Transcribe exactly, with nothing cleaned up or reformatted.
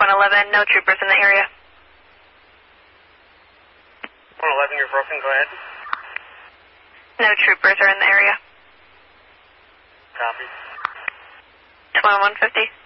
one eleven, no troopers in the area. one eleven, you're broken, go ahead. No troopers are in the area. Copy. twenty-one fifty.